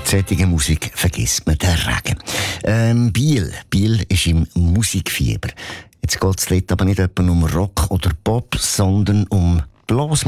solcher Musik vergisst man den Regen. Biel ist im Musikfieber. Jetzt geht es dort aber nicht etwa um Rock oder Pop, sondern um Blasmusik.